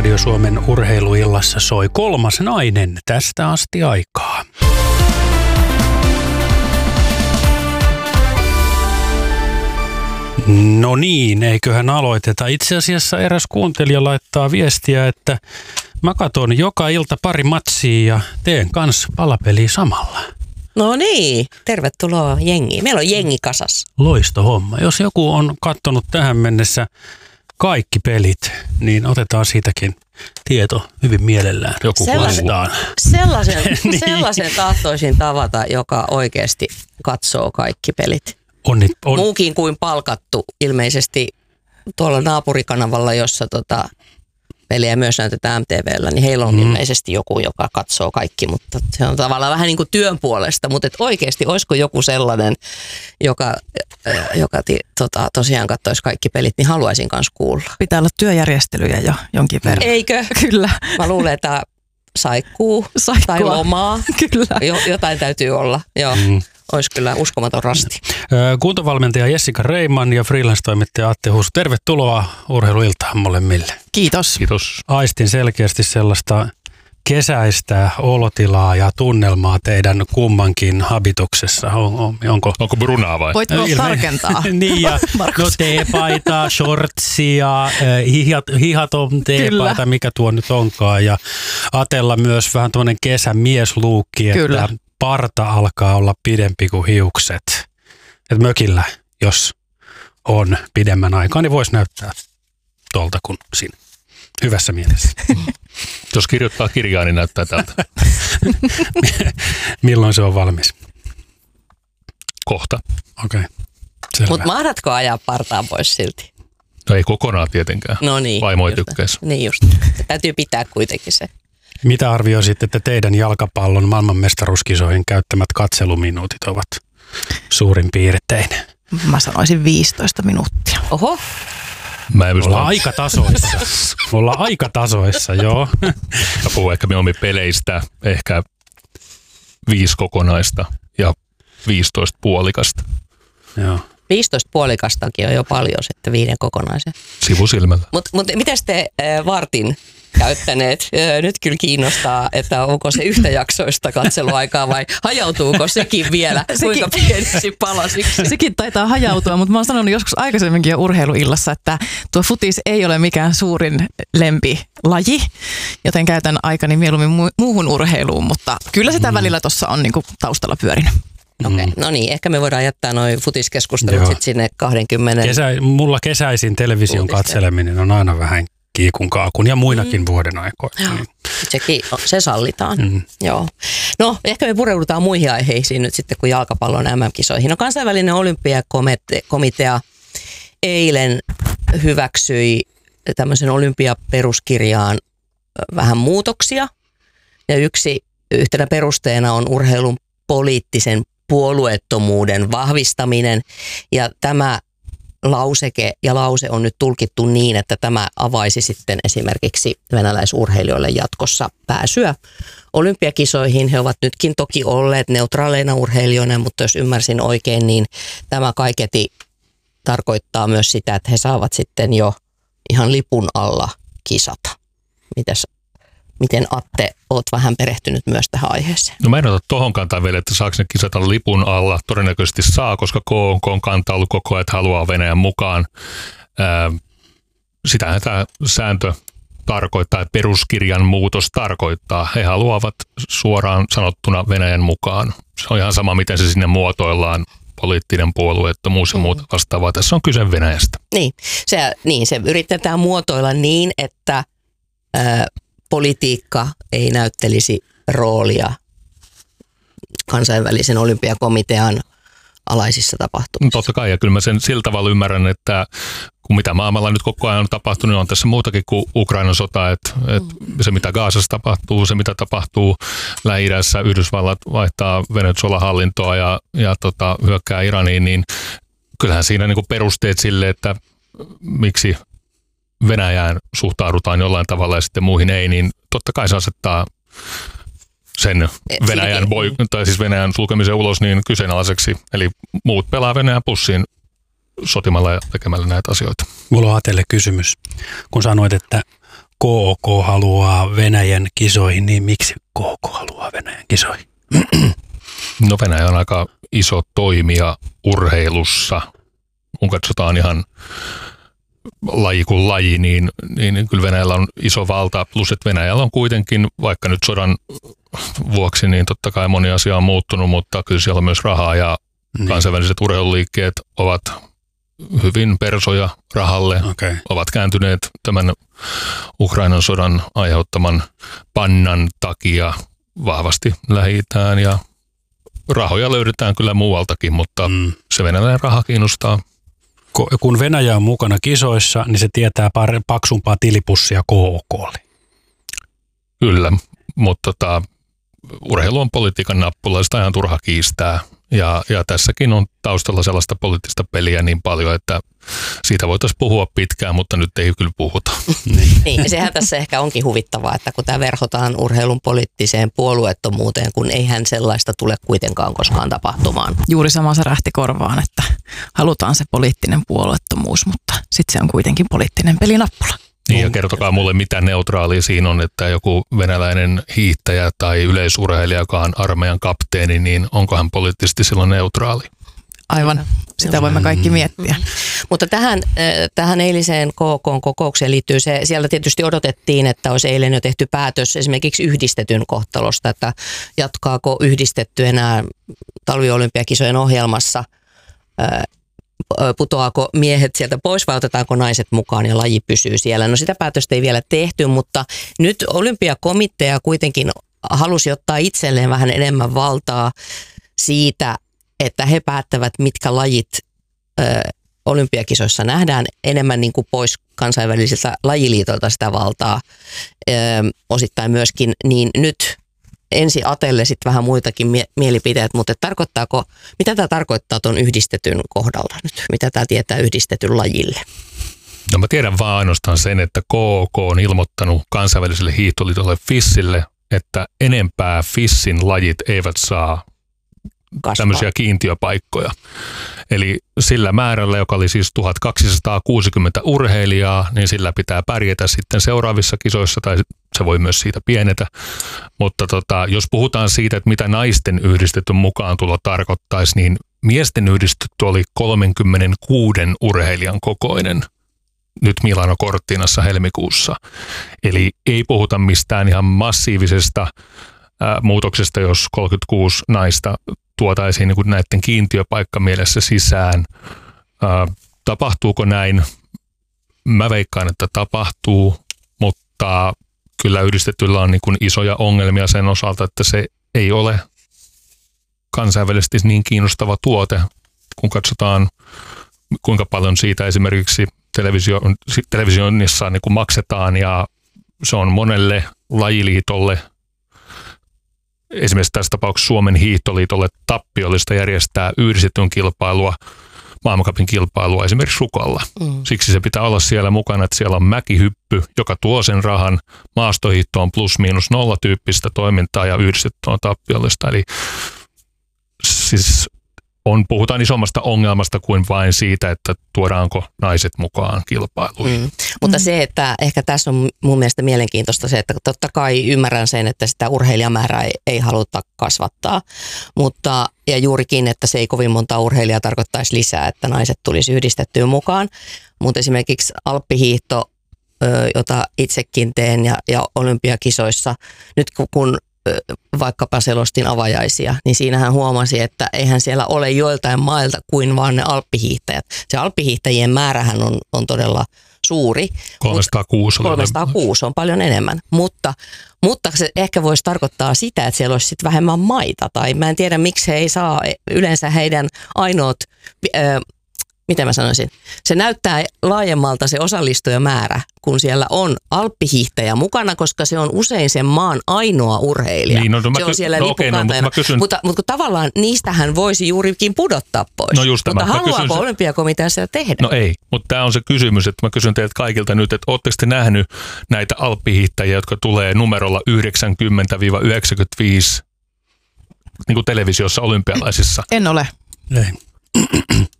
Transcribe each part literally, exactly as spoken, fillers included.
Radio Suomen urheiluillassa soi kolmas nainen tästä asti aikaa. No niin, eiköhän aloiteta. Itse asiassa eräs kuuntelija laittaa viestiä, että mä katon joka ilta pari matsia ja teen kans palapeliä samalla. No niin, tervetuloa jengiin. Meillä on jengi kasassa. Loisto homma. Jos joku on katsonut tähän mennessä kaikki pelit, niin otetaan siitäkin tieto hyvin mielellään. Joku vastaan. Sellaisen, niin. sellaisen tahtoisin tavata, joka oikeasti katsoo kaikki pelit. On, on. Muukin kuin palkattu ilmeisesti tuolla naapurikanavalla, jossa tota, peliä myös näytetään M T V:llä, niin heillä on mm. ilmeisesti joku, joka katsoo kaikki, mutta se on tavallaan vähän niin kuin työn puolesta, mutta et oikeasti olisiko joku sellainen, joka, joka ti, tota, tosiaan katsoisi kaikki pelit, niin haluaisin kanssa kuulla. Pitää olla työjärjestelyjä jo jonkin verran. Eikö? Kyllä. Mä luulen, että saikkuu Saikkua. tai lomaa. Kyllä. Jo, jotain täytyy olla, joo. Mm. Olisi kyllä uskomaton rasti. Kuntovalmentaja Jessica Reiman ja freelance-toimittaja Atte Husu. Tervetuloa urheiluiltaan molemmille. Kiitos. Kiitos. Aistin selkeästi sellaista kesäistä olotilaa ja tunnelmaa teidän kummankin habituksessa. On, on, onko? Onko brunaa vai? Voitko Ilme- tarkentaa? niin, ja no teepaita, shortsia, hihat, hihaton teepaita, Kyllä. mikä tuo nyt onkaan. Ja Atella myös vähän tuollainen kesämiesluukki, Kyllä. että parta alkaa olla pidempi kuin hiukset. Et mökillä, jos on pidemmän aikaa, niin voisi näyttää tuolta kuin siinä. Hyvässä mielessä. Jos kirjoittaa kirjaa, niin näyttää tältä. Milloin se on valmis? Kohta. Okei, okay. Mutta mahdatko ajaa partaa pois silti? No ei kokonaan tietenkään. No niin. Vaimo ei tykkäisi. Niin just. Täytyy pitää kuitenkin se. Mitä arvioisitte, että teidän jalkapallon maailmanmestaruuskisoihin käyttämät katseluminuutit ovat suurin piirtein? Mä sanoisin viisitoista minuuttia. Oho. Mä en pysty... Ollaan aika tasoissa. Ollaan aika tasoissa, joo. Mä puhun ehkä mieluummin peleistä, ehkä viisi kokonaista ja viisitoista puolikasta. Joo. viisitoista puolikastakin on jo paljon sitten viiden kokonaisen. Sivusilmällä. Mutta mut, mitäs te äh, vartin käyttäneet? Äh, nyt kyllä kiinnostaa, että onko se yhtäjaksoista katseluaikaa vai hajautuuko sekin vielä? Kuinka pieniksi palasiksi? Sekin taitaa hajautua, mutta mä oon sanonut joskus aikaisemminkin jo urheiluillassa, että tuo futis ei ole mikään suurin lempilaji, joten käytän aikani mieluummin mu- muuhun urheiluun, mutta kyllä sitä välillä tuossa on niinku taustalla pyörinyt. Okei, okay. No niin, ehkä me voidaan jättää noin futiskeskustelut sit sinne kaksikymmentä. Kesä, mulla kesäisin television uutisten katseleminen on aina vähän kiikun kaakun ja muinakin mm. vuoden aikoina. Niin. Sekin, se sallitaan. Mm. Joo. No, ehkä me pureudutaan muihin aiheisiin nyt sitten, kun jalkapallon M M-kisoihin. No, kansainvälinen olympiakomitea eilen hyväksyi tämmöisen olympiaperuskirjaan vähän muutoksia. Ja yksi yhtenä perusteena on urheilun poliittisen puolueettomuuden vahvistaminen. Ja tämä lauseke ja lause on nyt tulkittu niin, että tämä avaisi sitten esimerkiksi venäläisurheilijoille jatkossa pääsyä olympiakisoihin. He ovat nytkin toki olleet neutraaleina urheilijoina, mutta jos ymmärsin oikein, niin tämä kaiketi tarkoittaa myös sitä, että he saavat sitten jo ihan lipun alla kisata. Mitäs, miten Atte, oot vähän perehtynyt myös tähän aiheeseen? No mä en ota tohon kantaa vielä, että saako ne kisata lipun alla. Todennäköisesti saa, koska K on kantaa ollut koko ajan, että haluaa Venäjän mukaan. Ää, sitähän tämä sääntö tarkoittaa, että peruskirjan muutos tarkoittaa. He haluavat suoraan sanottuna Venäjän mukaan. Se on ihan sama, miten se sinne muotoillaan. Poliittinen puolueettomuus ja muuta vastaavaa. Tässä on kyse Venäjästä. Niin, se, niin, se yritetään muotoilla niin, että ää, politiikka ei näyttelisi roolia kansainvälisen olympiakomitean alaisissa tapahtumissa. Totta kai, ja kyllä mä sen sillä tavalla ymmärrän, että kun mitä maailmalla nyt koko ajan on tapahtunut, niin on tässä muutakin kuin Ukrainan sota, että, että se mitä Gazassa tapahtuu, se mitä tapahtuu Lähi-idässä, Yhdysvallat vaihtaa Venezuela-hallintoa ja, ja tota, hyökkää Iraniin, niin kyllähän siinä niin kuin perusteet sille, että miksi Venäjään suhtaudutaan jollain tavalla ja sitten muihin ei, niin totta kai se asettaa sen Venäjän, voi, tai siis Venäjän sulkemisen ulos niin kyseenalaiseksi. Eli muut pelaa Venäjän pussiin sotimalla ja tekemällä näitä asioita. Mulla on Atelle kysymys. Kun sanoit, että K K haluaa Venäjän kisoihin, niin miksi K K haluaa Venäjän kisoihin? No Venäjä on aika iso toimija urheilussa. Kun katsotaan ihan laji kuin laji, niin, niin kyllä Venäjällä on iso valta. Plus, että Venäjällä on kuitenkin, vaikka nyt sodan vuoksi, niin totta kai moni asia on muuttunut, mutta kyllä siellä on myös rahaa ja niin. Kansainväliset urheiluliikkeet ovat hyvin persoja rahalle, okay. Ovat kääntyneet tämän Ukrainan sodan aiheuttaman pannan takia vahvasti Lähi-Itään ja rahoja löydetään kyllä muualtakin, mutta mm. se venäläinen raha kiinnostaa. Kun Venäjä on mukana kisoissa, niin se tietää par- paksumpaa tilipussia K K:lle. Kyllä, mutta tota, urheilu on politiikan nappula, sitä ihan turha kiistää. Ja, ja tässäkin on taustalla sellaista poliittista peliä niin paljon, että siitä voitaisiin puhua pitkään, mutta nyt ei kyllä puhuta. Niin. niin, sehän tässä ehkä onkin huvittavaa, että kun tämä verhotaan urheilun poliittiseen puolueettomuuteen, kun eihän sellaista tule kuitenkaan koskaan tapahtumaan. Juuri sama se rähti korvaan, että halutaan se poliittinen puolueettomuus, mutta sitten se on kuitenkin poliittinen pelinappula. Niin ja kertokaa mulle, mitä neutraalia siinä on, että joku venäläinen hiihtäjä tai yleisurheilija, joka on armeijan kapteeni, niin onko hän poliittisesti silloin neutraali? Aivan, sitä voimme kaikki miettiä. Mm-hmm. Mutta tähän, tähän eiliseen K K:n kokoukseen liittyy se, siellä tietysti odotettiin, että olisi eilen jo tehty päätös esimerkiksi yhdistetyn kohtalosta, että jatkaako yhdistetty enää talviolympiakisojen ohjelmassa, putoaako miehet sieltä pois vai otetaanko naiset mukaan ja laji pysyy siellä. No sitä päätöstä ei vielä tehty, mutta nyt olympiakomitea kuitenkin halusi ottaa itselleen vähän enemmän valtaa siitä, että he päättävät, mitkä lajit ö, olympiakisoissa nähdään, enemmän niin kuin pois kansainvälisiltä lajiliitoilta sitä valtaa ö, osittain myöskin, niin nyt ensi atelle sitten vähän muitakin mie- mielipiteet, mutta tarkoittaako, mitä tämä tarkoittaa tuon yhdistetyn kohdalla nyt? Mitä tämä tietää yhdistetyn lajille? No mä tiedän vaan ainoastaan sen, että K K on ilmoittanut kansainväliselle hiihtoliitolle FISille, että enempää FISin lajit eivät saa kasvaa. Tämmöisiä kiintiöpaikkoja. Eli sillä määrällä, joka oli siis tuhatkaksisataakuusikymmentä urheilijaa, niin sillä pitää pärjätä sitten seuraavissa kisoissa, tai se voi myös siitä pienetä. Mutta tota, jos puhutaan siitä, että mitä naisten yhdistetyn mukaan tulo tarkoittaisi, niin miesten yhdistetty oli kolmekymmentäkuusi urheilijan kokoinen nyt Milano Cortinassa helmikuussa. Eli ei puhuta mistään ihan massiivisesta ää, muutoksesta, jos kolmekymmentäkuusi naista tuotaisiin niin kuin näiden kiintiöpaikkamielessä sisään. Ää, tapahtuuko näin? Mä veikkaan, että tapahtuu, mutta kyllä yhdistetyllä on niin kuin isoja ongelmia sen osalta, että se ei ole kansainvälisesti niin kiinnostava tuote, kun katsotaan kuinka paljon siitä esimerkiksi televisio, televisioinnissa niin kuin maksetaan ja se on monelle lajiliitolle, esimerkiksi tässä tapauksessa Suomen hiihtoliitolle tappiollista järjestää yhdistetyn kilpailua, maailmancupin kilpailua esimerkiksi Sukalla. Mm. Siksi se pitää olla siellä mukana, että siellä on mäkihyppy, joka tuo sen rahan, maastohiihto on plus miinus nolla tyyppistä toimintaa ja yhdistetty on tappiollista. Eli siis on, puhutaan isommasta ongelmasta kuin vain siitä, että tuodaanko naiset mukaan kilpailuihin. Mm. Mutta se, että ehkä tässä on mun mielestä mielenkiintoista se, että totta kai ymmärrän sen, että sitä urheilijamäärää ei, ei haluta kasvattaa, mutta ja juurikin, että se ei kovin monta urheilijaa tarkoittaisi lisää, että naiset tulisi yhdistettyä mukaan, mutta esimerkiksi alppihiihto, jota itsekin teen ja, ja olympiakisoissa, nyt kun vaikkapa selostin avajaisia, niin siinähän huomasi, että eihän siellä ole joiltain mailta kuin vaan ne alppihiihtäjät. Se alppihiihtäjien määrähän on, on todella suuri. kolmesataakuusi. kolmesataakuusi on paljon enemmän, mutta, mutta se ehkä voisi tarkoittaa sitä, että siellä olisi sit vähemmän maita. Tai mä en tiedä, miksi he ei saa yleensä heidän ainoat, äh, miten mä sanoisin, se näyttää laajemmalta se osallistujamäärä, kun siellä on alppihiihtäjä mukana, koska se on usein sen maan ainoa urheilija. Niin, no, no, se on siellä no, lippukantajana. Okay, no, mutta, mutta tavallaan niistähän voisi juurikin pudottaa pois. No just mutta tämä. haluaako se olympiakomitea sitä tehdä? No ei, mutta tämä on se kysymys, että mä kysyn teiltä kaikilta nyt, että ootteko te nähnyt näitä alppihiihtäjiä, jotka tulee numerolla yhdeksänkymmentä yhdeksänkymmentäviisi niin kuin televisiossa olympialaisissa? En ole. Ei.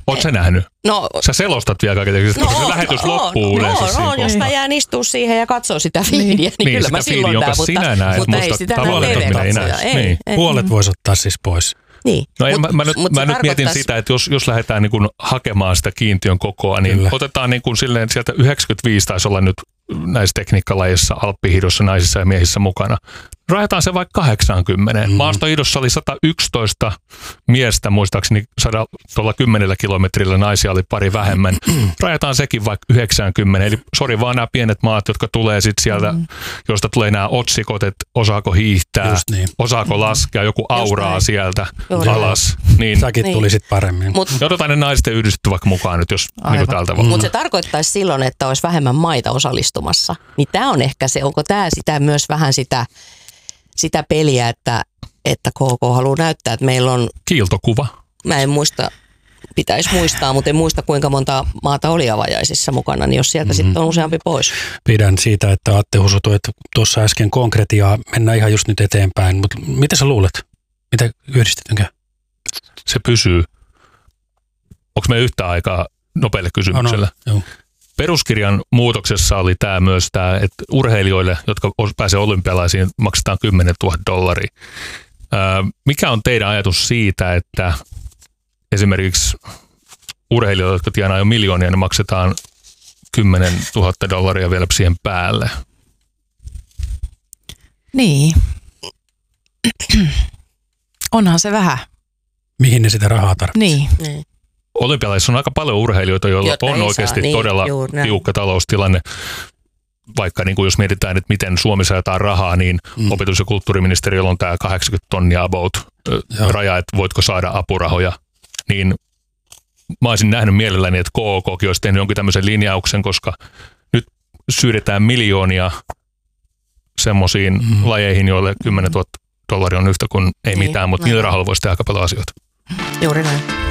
Oot sä nähnyt? No, Sä selostat vielä kaiken, koska se lähetys loppuu no, yleensä. No, no, jos mä jään istua siihen ja katsoo sitä fiidiä, niin, niin, niin kyllä mä sitä silloin feedi, näen, jonka mutta, sinä näet, mutta ei musta sitä tavallinen näe ihminen ei katsoja. näe. Ei, Niin. ei, Puolet voisi ottaa siis pois. Niin. No mut, mä, mä nyt, mut mä nyt mietin tarkoittais... sitä, että jos, jos lähdetään niin kuin hakemaan sitä kiintiön kokoa, niin Kyllä. otetaan niin kuin silleen, sieltä yhdeksänkymmentäviisi taisi olla nyt näissä tekniikkalajeissa, alppihiidossa, naisissa ja miehissä mukana. Rajataan se vaikka kahdeksankymmentä. Mm. Maastohiidossa oli sata yksitoista miestä, muistaakseni sada, tuolla kymmenellä kilometrillä naisia oli pari vähemmän. Rajataan sekin vaikka yhdeksänkymmentä. Eli sori vaan nämä pienet maat, jotka tulee sitten sieltä, mm. josta tulee nämä otsikot, että osaako hiihtää, niin. osaako laskea, joku auraa sieltä Juuri alas. Niin, Säkin Niin. tulisit paremmin. Mut, ja otetaan ne naisten yhdistetty vaikka mukaan nyt, jos niin tältä voi. Mutta se tarkoittaisi silloin, että olisi vähemmän maita osallistumassa. Niin tämä on ehkä se, onko tämä sitä myös vähän sitä, sitä peliä, että, että K K haluaa näyttää, että meillä on, Kiiltokuva. mä en muista, pitäisi muistaa, mutta en muista kuinka monta maata oli avajaisissa mukana, niin jos sieltä mm-hmm. sitten on useampi pois. Pidän siitä, että Atte Husu toi tuossa äsken konkretiaa, mennään ihan just nyt eteenpäin, mutta mitä sä luulet? Mitä yhdistetynkö? Se pysyy. Onko me yhtä aikaa nopealle kysymykselle? Oh, no. Peruskirjan muutoksessa oli tämä myös tämä, että urheilijoille, jotka pääsee olympialaisiin, maksetaan kymmenen tuhatta dollaria. Mikä on teidän ajatus siitä, että esimerkiksi urheilijoille, jotka tienaa jo miljoonia, ne maksetaan kymmenen tuhatta dollaria vielä siihen päälle? Niin. Onhan se vähän. Mihin ne sitä rahaa tarvitsee? Niin. Niin. Olympialaisissa on aika paljon urheilijoita, joilla Jotka on ei oikeasti saa, niin, todella juuri näin. tiukka taloustilanne. Vaikka niin kuin jos mietitään, että miten Suomi saadaan rahaa, niin mm. opetus- ja kulttuuriministeriöllä on tämä kahdeksankymmentä tonnia about Joo. raja, että voitko saada apurahoja. Niin mä olisin nähnyt mielelläni, että K K:kin olisi tehnyt jonkin tämmöisen linjauksen, koska nyt syydetään miljoonia semmoisiin mm. lajeihin, joille kymmenen tuhatta dollaria on yhtä kuin ei Niin, mitään, mutta näin. niillä rahalla voisi tehdä aika paljon asioita. Juuri näin.